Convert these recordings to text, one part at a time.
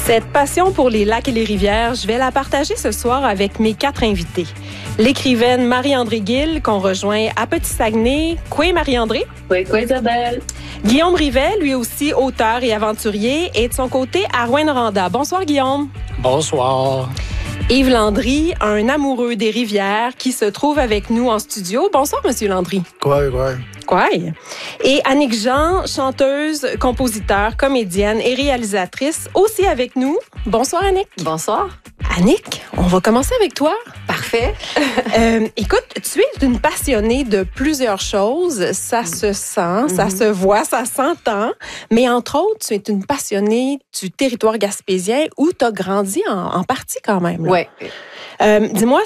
Cette passion pour les lacs et les rivières, je vais la partager ce soir avec mes 4 invités. L'écrivaine Marie-André Gill, qu'on rejoint à Petit-Saguenay. Quoi, Marie-André? Oui, quoi, Isabelle? Guillaume Rivet, lui aussi auteur et aventurier, et de son côté à Rouyn-Noranda. Bonsoir, Guillaume. Bonsoir. Yves Landry, un amoureux des rivières qui se trouve avec nous en studio. Bonsoir, Monsieur Landry. Quoi? Quoi? Et Annick Jean, chanteuse, compositeur, comédienne et réalisatrice, aussi avec nous. Bonsoir, Annick. Bonsoir. Annick, on va commencer avec toi. Parfait. Écoute, tu es une passionnée de plusieurs choses. Ça se sent, ça se voit, ça s'entend. Mais entre autres, tu es une passionnée du territoire gaspésien où tu as grandi en partie quand même. Oui. Dis-moi,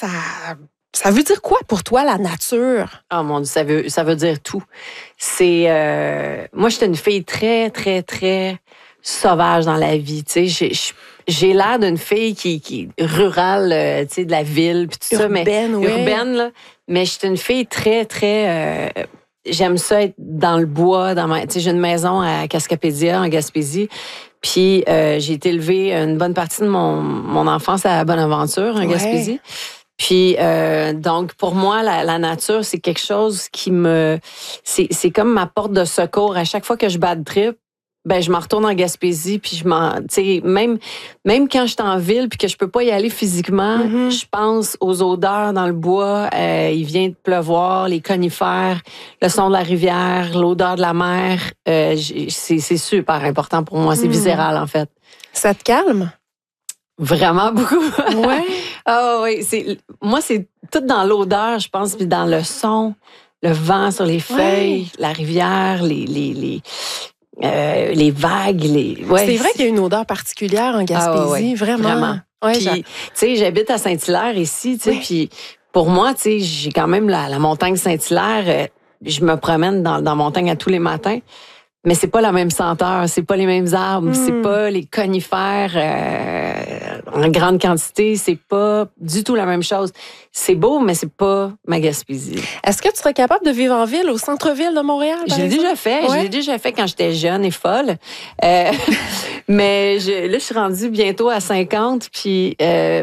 ça veut dire quoi pour toi, la nature? Oh mon Dieu, ça veut dire tout. Moi, j'étais une fille très, très, très sauvage dans la vie. Tu sais, j'ai l'air d'une fille qui est rurale, tu sais, de la ville, puis tout urbaine, ça, mais urbaine, là. Mais j'étais une fille très, très. J'aime ça être dans le bois, tu sais, j'ai une maison à Cascapédia, en Gaspésie. Puis j'ai été élevée une bonne partie de mon enfance à Bonaventure, en Gaspésie. Puis, donc, pour moi, la nature, c'est quelque chose qui c'est comme ma porte de secours. À chaque fois que je bad trip, ben je m'en retourne en Gaspésie, puis tu sais, même quand je suis en ville puis que je peux pas y aller physiquement, je pense aux odeurs dans le bois. Il vient de pleuvoir, les conifères, le son de la rivière, l'odeur de la mer. C'est super important pour moi. C'est viscéral, en fait. Ça te calme? Vraiment beaucoup. Ouais. Ah oui, moi c'est tout dans l'odeur, je pense, puis dans le son, le vent sur les feuilles, la rivière, les vagues, c'est vrai qu'il y a une odeur particulière en Gaspésie, vraiment. Ouais, puis, tu sais, j'habite à Saint-Hilaire ici, tu sais, puis pour moi, tu sais, j'ai quand même la montagne Saint-Hilaire. Je me promène dans la montagne à tous les matins. Mais c'est pas la même senteur, c'est pas les mêmes arbres, c'est pas les conifères en grande quantité, c'est pas du tout la même chose. C'est beau, mais c'est pas ma Gaspésie. Est-ce que tu serais capable de vivre en ville, au centre-ville de Montréal? Je l'ai déjà fait. Je l'ai déjà fait quand j'étais jeune et folle. Mais là, je suis rendue bientôt à 50, puis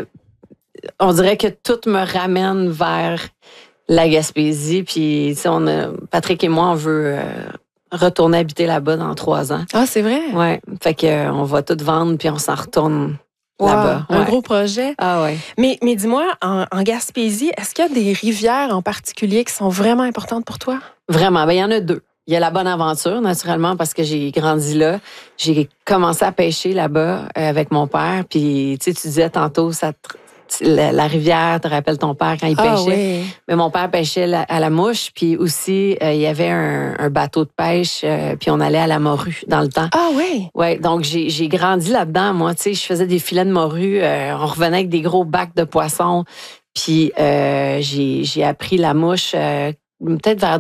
on dirait que tout me ramène vers la Gaspésie. Puis, tu sais, Patrick et moi, on veut retourner habiter là-bas dans 3 ans. Ah, c'est vrai? Oui. Fait qu'on va tout vendre, puis on s'en retourne là-bas. Un gros projet. Ah oui. Mais dis-moi, en Gaspésie, est-ce qu'il y a des rivières en particulier qui sont vraiment importantes pour toi? Vraiment. Ben, il y en a 2. Il y a la Bonaventure, naturellement, parce que j'ai grandi là. J'ai commencé à pêcher là-bas avec mon père. Puis, tu sais, tu disais tantôt, la rivière te rappelle ton père quand il pêchait. Oui. Mais mon père pêchait à la mouche, puis aussi, il y avait un bateau de pêche, puis on allait à la morue dans le temps. Ah oui? Oui, donc j'ai grandi là-dedans, moi. Tu sais, je faisais des filets de morue, on revenait avec des gros bacs de poissons, puis j'ai appris la mouche peut-être vers